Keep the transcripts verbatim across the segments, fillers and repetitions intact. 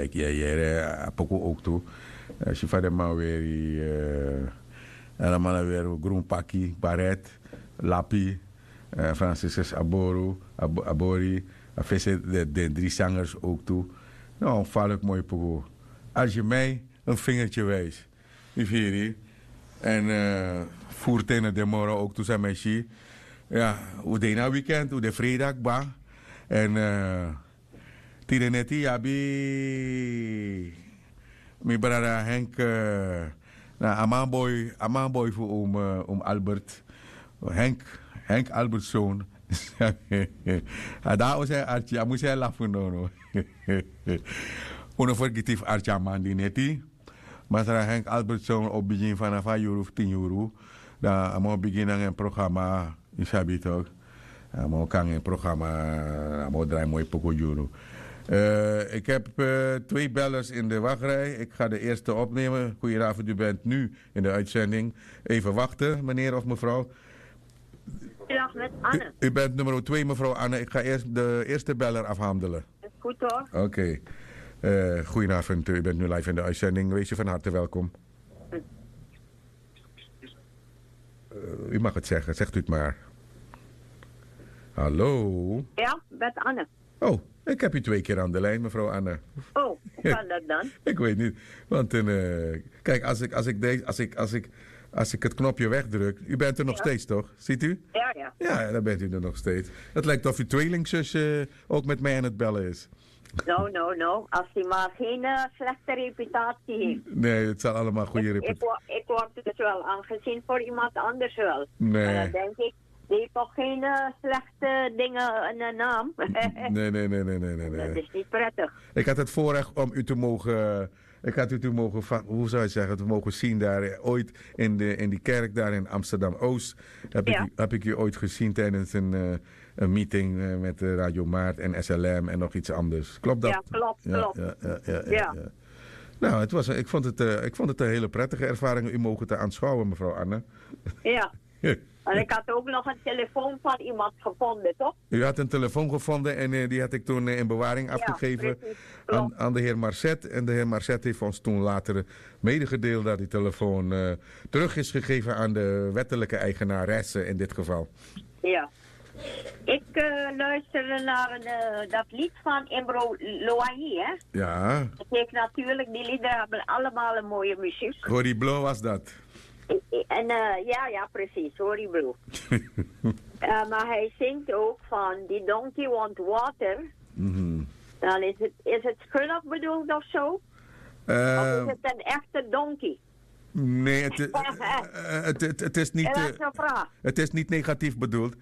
ik ja ja poko ook toe. Als je van maar weer en dan maar weer groen pakkie, baret, lapi, Francis Aboru, Ab Abori, afese de, de drie zangers ook toe. Nou, opvallend mooi poko. Als je mij een vingertje wijst, die en uh, voertuigen de morgen ook toe zijn meisje. Ja, hoe de na weekend, hoe de vrijdag ba. En uh, tien net ja bi mijn brada Henk uh, nou Amanboy Amanboy voor om uh, om Albert Henk Henk Albertzoon. Daar was hij Archie, hij moest hij lachen no. Onvergetief Archie Amandi neti. Maar Henk Albertzoon op begin vanaf vijf euro of tien euro. Dan moet beginnen een programma in Sabit ook. Maar kan een programma, maar draai mooi poko euro. Uh, ik heb uh, twee bellers in de wachtrij. Ik ga de eerste opnemen. Goedenavond, u bent nu in de uitzending. Even wachten, meneer of mevrouw. Dag met Anne. U, u bent nummer twee, mevrouw Anne. Ik ga eerst de eerste beller afhandelen. Goed hoor. Oké. Okay. Uh, goedenavond, u bent nu live in de uitzending. Wees u van harte welkom. Uh, u mag het zeggen, zegt u het maar. Hallo? Ja, met Anne. Oh, ik heb u twee keer aan de lijn, mevrouw Anne. Oh, hoe kan dat dan? Ik weet niet. Want uh, kijk, als ik, als, ik deze, als, ik, als, ik, als ik het knopje wegdruk... U bent er nog ja. steeds, toch? Ziet u? Ja, ja. Ja, dan bent u er nog steeds. Het lijkt of uw tweelingzus uh, ook met mij aan het bellen is. Nou, nou, nou. Als hij maar geen uh, slechte reputatie heeft. Nee, het zal allemaal goede reputatie. Ik, ik word dus wel aangezien voor iemand anders wel. Nee. En dan denk ik, die heeft toch geen uh, slechte dingen in de naam? nee, nee, nee, nee, nee, nee. Dat is niet prettig. Ik had het voorrecht om u te mogen... Ik had u te mogen, van, hoe zou je zeggen, te mogen zien daar ooit in, de, in die kerk daar in Amsterdam-Oost. Heb, ja. ik, heb ik u ooit gezien tijdens een, uh, een meeting uh, met uh, Radio Maart en S L M en nog iets anders. Klopt dat? Ja, klopt, ja, klopt. Ja, ja, ja, ja, ja. ja. Nou, het was, ik, vond het, uh, ik vond het een hele prettige ervaring. U mogen te aanschouwen, mevrouw Anne. Ja. En ik had ook nog een telefoon van iemand gevonden, toch? U had een telefoon gevonden en uh, die had ik toen uh, in bewaring ja, afgegeven aan, aan de heer Marcet. En de heer Marcet heeft ons toen later medegedeeld dat die telefoon uh, terug is gegeven aan de wettelijke eigenaresse in dit geval. Ja. Ik uh, luisterde naar een, uh, dat lied van Imbro Loahi, hè? Ja. Het heeft natuurlijk, die liederen hebben allemaal een mooie muziek. Hori Blow was dat. En uh, ja, ja, precies, Hori Blow. uh, maar hij zingt ook van, die donkey want water. Mm-hmm. Dan is het, is het schuldig bedoeld of zo? Uh, of is het een echte donkey? Nee, het, uh, het, het, het is niet... Uh, dat is het is niet negatief bedoeld.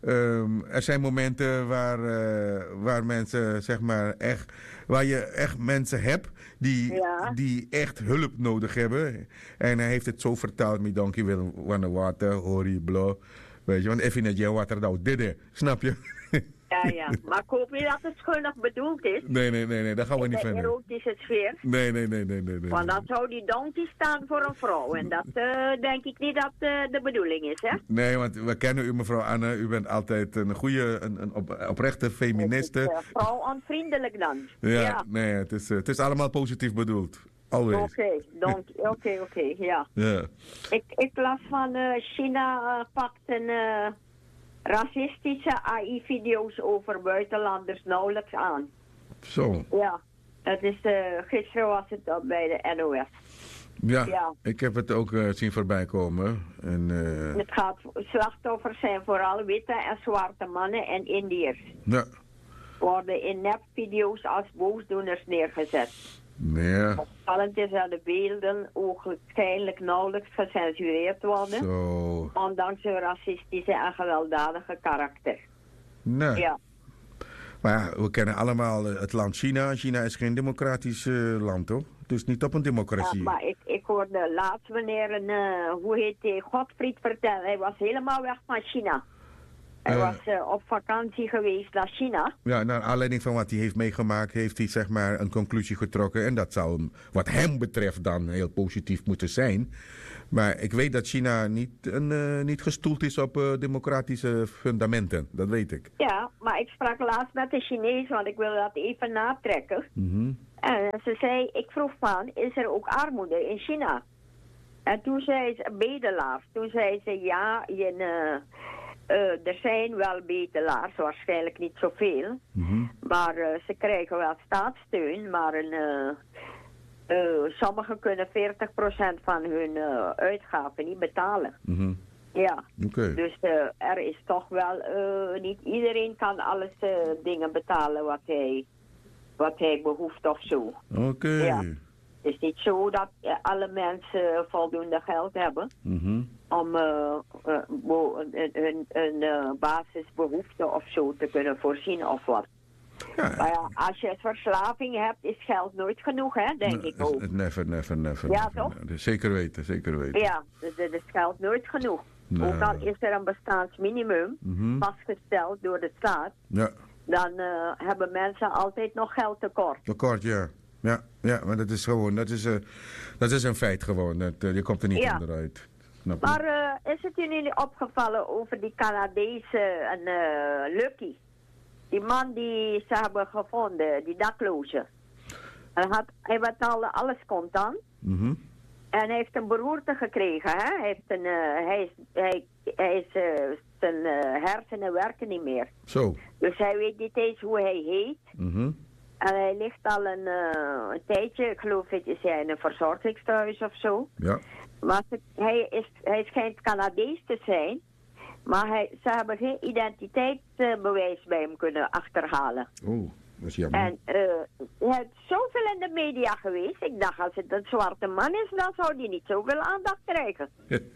Um, er zijn momenten waar, uh, waar mensen, zeg maar, echt, waar je echt mensen hebt die, ja. die echt hulp nodig hebben. En hij heeft het zo vertaald, met donkey wil wanna water, hori, blow. Weet je, want even net je water nou dit, snap je? Ja, ja. Maar ik hoop niet dat het schuldig bedoeld is. Nee, nee, nee, nee, dat gaan we niet vinden. In de erotische sfeer. Nee, nee, nee, nee, nee. nee Want dan zou die donkey staan voor een vrouw. En dat uh, denk ik niet dat uh, de bedoeling is, hè? Nee, want we kennen u, mevrouw Anne. U bent altijd een goede, een, een op, oprechte feministe. Het is, uh, vrouw onvriendelijk dan. Ja, ja. nee, het is, uh, het is allemaal positief bedoeld. Oké, oké, oké, oké, ja. Ja. Ik, ik las van uh, China uh, pakt een... Uh, racistische A I-video's over buitenlanders nauwelijks aan. Zo. Ja, het is, uh, gisteren was het al bij de N O S. Ja, ja. Ik heb het ook uh, zien voorbij komen. En, uh... Het gaat, slachtoffers zijn vooral witte en zwarte mannen en Indiërs. Ja. Worden in nepvideo's als boosdoeners neergezet. Ja. Opvallend is dat de beelden ogenschijnlijk nauwelijks gecensureerd worden. Zo. Ondanks hun racistische en gewelddadige karakter. Nee. Ja. Maar ja, we kennen allemaal het land China. China is geen democratisch uh, land, toch? Dus niet op een democratie. Ja, maar ik, ik hoorde laatst meneer, een, uh, hoe heet hij, Godfried vertellen. Hij was helemaal weg van China. Hij uh, was uh, op vakantie geweest naar China. Ja, naar aanleiding van wat hij heeft meegemaakt, heeft hij zeg maar een conclusie getrokken. En dat zou wat hem betreft dan heel positief moeten zijn. Maar ik weet dat China niet, een, uh, niet gestoeld is op uh, democratische fundamenten. Dat weet ik. Ja, maar ik sprak laatst met de Chinees, want ik wilde dat even natrekken. Mm-hmm. En ze zei, ik vroeg van, is er ook armoede in China? En toen zei ze, bedelaars. Toen zei ze, ja, je, uh, uh, er zijn wel bedelaars, waarschijnlijk niet zoveel. Mm-hmm. Maar uh, ze krijgen wel staatssteun, maar een, uh, uh, sommigen kunnen veertig procent van hun uh, uitgaven niet betalen. Mm-hmm. Ja, okay. Dus uh, er is toch wel, uh, niet iedereen kan alles uh, dingen betalen wat hij, wat hij behoeft of zo. Oké. Okay. Ja. Het is niet zo dat uh, alle mensen voldoende geld hebben mm-hmm. om uh, uh, hun, hun, hun uh, basisbehoeften of zo te kunnen voorzien of wat. Ja. Maar ja, als je verslaving hebt, is geld nooit genoeg, hè, denk ne- ik ook. Never, never, never. Ja, never, toch? never. Zeker weten, zeker weten. Ja, dus er is geld nooit genoeg. Nee. Ook al is er een bestaansminimum mm-hmm. vastgesteld door de staat, ja. dan uh, hebben mensen altijd nog geld tekort. Tekort, ja. Ja, ja, maar dat is gewoon, dat is, uh, dat is een feit gewoon. Dat, uh, je komt er niet ja. onderuit. Snap je? Maar uh, is het jullie opgevallen over die Canadese en uh, Lucky? Die man die ze hebben gevonden, die dakloze. Hij had, hij had al, alles contant. Mm-hmm. En hij heeft een beroerte gekregen, hè? Hij, heeft een, uh, hij is, hij, hij is uh, zijn uh, hersenen werken niet meer. Zo. Dus hij weet niet eens hoe hij heet. Mm-hmm. En hij ligt al een, uh, een tijdje, ik geloof het is hij in een verzorgingstehuis of zo. Ja. Maar ze, hij, is, hij schijnt Canadees te zijn. Maar hij, ze hebben geen identiteitsbewijs bij hem kunnen achterhalen. Oh, dat is jammer. En uh, hij is zoveel in de media geweest. Ik dacht, als het een zwarte man is, dan zou hij niet zoveel aandacht krijgen.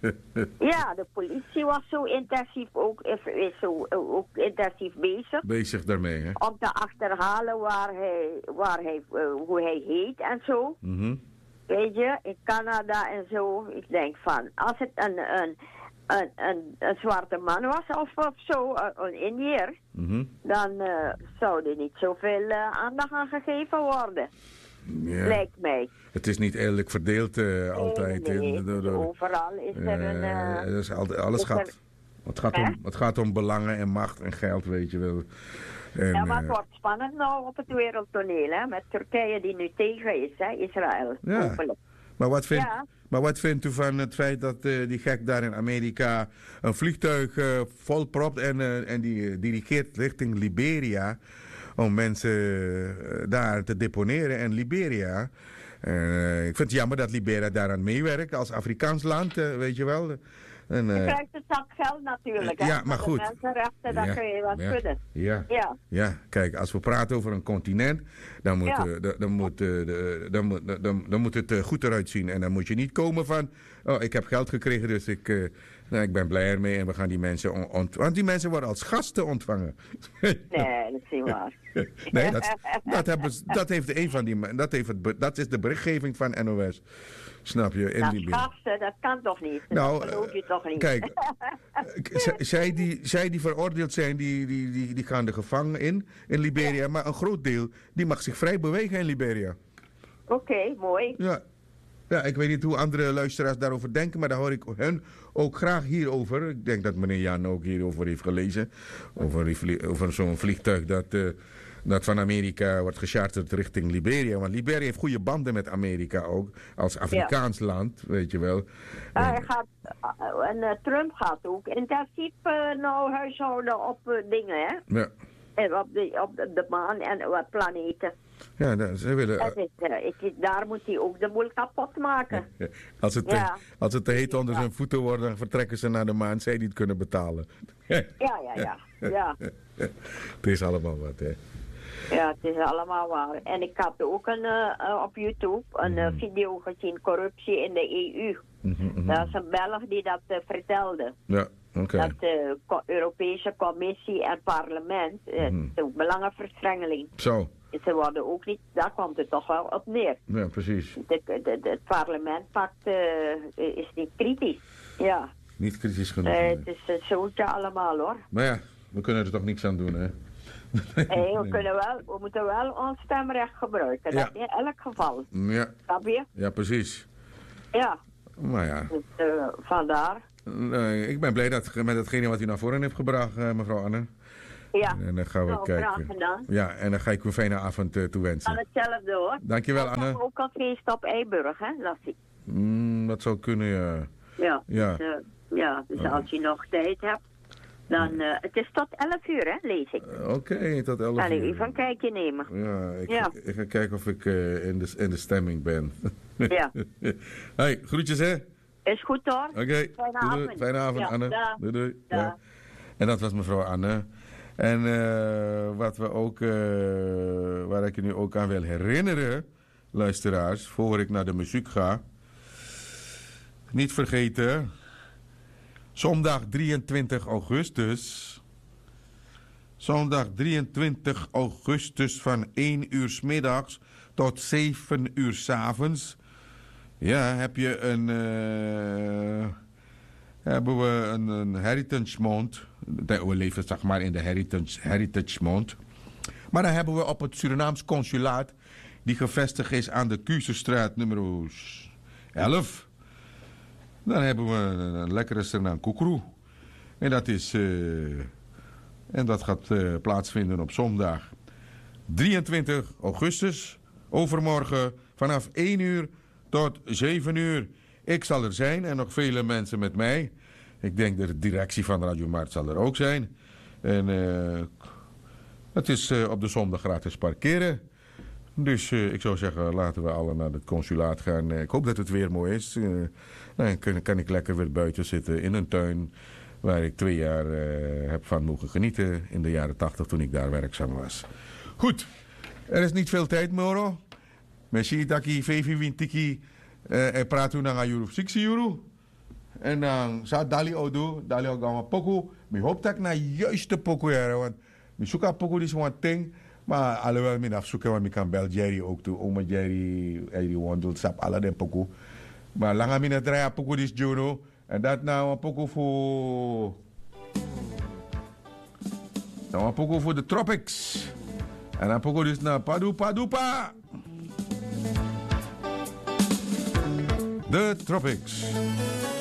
Ja, de politie was zo intensief, ook, is zo, ook intensief bezig. Bezig daarmee, hè? Om te achterhalen waar hij, waar hij, uh, hoe hij heet en zo. Mm-hmm. Weet je, in Canada en zo. Ik denk van, als het een, een, een, een, een zwarte man was of, of zo, een Indiër, Mm-hmm. dan uh, zou er niet zoveel uh, aandacht aan gegeven worden. Ja. Lijkt mij. Het is niet eerlijk verdeeld uh, altijd. Nee, nee, in, door, door, overal is er een... Uh, uh, dus altijd, alles gaat... er, het, gaat om, het gaat om belangen en macht en geld, weet je wel. En, ja, maar het uh, wordt spannend nou op het wereldtoneel, hè, met Turkije die nu tegen is, hè, Israël. Ja. Hopelijk. Maar wat, vindt, Ja. maar wat vindt u van het feit dat uh, die gek daar in Amerika een vliegtuig uh, volpropt en, uh, en die uh, dirigeert richting Liberia om mensen uh, daar te deponeren in Liberia? Uh, ik vind het jammer dat Liberia daaraan meewerkt als Afrikaans land, uh, weet je wel. En, uh, je krijgt een zak geld natuurlijk, hè. Ja, maar goed. De mensenrechten, daar ja, kun je wat ja, schudden. Ja. Ja. Ja, kijk, als we praten over een continent, dan moet, Ja. uh, dan, dan, moet, uh, de, dan, moet, dan, dan moet het uh, goed eruit zien. En dan moet je niet komen van, oh, ik heb geld gekregen, dus ik, uh, nou, ik ben blij ermee en we gaan die mensen ontvangen. Ont- want die mensen worden als gasten ontvangen. Nee, dat is niet waar. Nee, dat, dat, hebben, ze- dat heeft een van die, dat, heeft het, be- dat is de berichtgeving van N O S. Snap je? In Dat Libië. gasten, dat kan toch niet? Nou, dat geloof je toch niet? Kijk, z- zij die, zij die veroordeeld zijn, die, die, die, die gaan de gevangen in, in Liberia. Ja. Maar een groot deel, die mag zich vrij bewegen in Liberia. Oké, okay, mooi. Ja. Ja, ik weet niet hoe andere luisteraars daarover denken, maar daar hoor ik hen ook graag hierover. Ik denk dat meneer Jan ook hierover heeft gelezen. Over, die vlie- over zo'n vliegtuig dat, uh, dat van Amerika wordt gecharterd richting Liberia. Want Liberia heeft goede banden met Amerika ook, als Afrikaans ja. land, weet je wel. Uh, hij gaat, uh, en uh, Trump gaat ook intensief uh, nou huishouden op uh, dingen, hè? Ja. En op de, op de, de maan en wat planeten. Ja, dat, ze willen... Dat is, uh, ik, daar moet hij ook de boel kapot maken. Ja, als, het te, ja. als het te heet onder zijn voeten wordt, dan vertrekken ze naar de maan. Zij die het kunnen betalen. Ja, ja, ja. ja. Het is allemaal wat, hè. Ja, het is allemaal waar. En ik had ook een, uh, op YouTube een mm-hmm. uh, video gezien, corruptie in de E U. Mm-hmm. Dat is een Belg die dat uh, vertelde. Ja, oké. Okay. Dat de uh, co- Europese Commissie en parlement, uh, mm-hmm. de belangenverstrengeling. Zo. Ze worden ook niet, daar komt het toch wel op neer. Ja, precies. De, de, de, het parlement pakt, uh, is niet kritisch. Ja. Niet kritisch genoeg. Uh, nee. het is een zootje allemaal, hoor. Maar ja, we kunnen er toch niks aan doen, hè? Nee, we, kunnen wel, we moeten wel ons stemrecht gebruiken. Ja. Dat in elk geval. Ja. Snap je? Ja, precies. Ja. Maar ja. Dus uh, vandaar. Uh, ik ben blij dat met hetgene wat u naar voren heeft gebracht, uh, mevrouw Anne. Ja. En dan gaan we nou, kijken. gedaan. Ja, en dan ga ik u een fijne avond uh, toewensen. Aan hetzelfde hoor. Dankjewel, ik Anne. heb ook al feest op Eiburg, hè, las ik. Mm, dat zou kunnen, ja. Ja, Ja. Dus, uh, ja, dus Okay. als je nog tijd hebt, dan... Uh, het is tot elf uur, hè, lees ik. Uh, Oké, okay, tot elf uur. Kan ik even een kijkje nemen. Ja, ik, ja. ik ga kijken of ik uh, in, de, in de stemming ben. Ja. Hey, groetjes hè. Is goed hoor. Oké, okay. Fijne avond. Fijne avond, ja, Anne. Da. Doei, doei. Da. Ja. En dat was mevrouw Anne. En uh, wat we ook, uh, waar ik je nu ook aan wil herinneren, luisteraars, voor ik naar de muziek ga. Niet vergeten, zondag drieëntwintig augustus. Zondag drieëntwintig augustus van één uur 's middags tot zeven uur 's avonds. Ja, heb je een, uh, hebben we een, een Heritage Month. We leven zeg maar in de Heritage, Heritage Month. Maar dan hebben we op het Surinaams consulaat, die gevestigd is aan de Kuzestraat nummer elf. Dan hebben we een, een lekkere Suriname koekeroe. En dat is... Uh, en dat gaat uh, plaatsvinden op zondag drieëntwintig augustus. Overmorgen vanaf één uur tot zeven uur. Ik zal er zijn en nog vele mensen met mij. Ik denk de directie van Radio Mart zal er ook zijn. En uh, het is uh, op de zondag gratis parkeren. Dus uh, ik zou zeggen, laten we allen naar het consulaat gaan. Uh, ik hoop dat het weer mooi is. Uh, dan kan, kan ik lekker weer buiten zitten in een tuin waar ik twee jaar uh, heb van mogen genieten in de jaren tachtig toen ik daar werkzaam was. Goed, er is niet veel tijd, Moro. Merci taki Fevi Wintiki en praat u naar Euro zes euro. En dan zou Dali Odo, Dali Ogama Poku. Ik hoop dat ik naar juiste Poku heb, want ik zoek aan Poku is one thing. Maar alhoewel ik afzoeken, want ik kan bel Jerry ook toe. Oma Jerry, Jerry wandelt, sap alle den Poku. Maar langer ik draai Poku is Juno. En dat nou een Poku voor... Nou een Poku voor de Tropics. En dan Poku is naar Padu Padupa. The Tropics.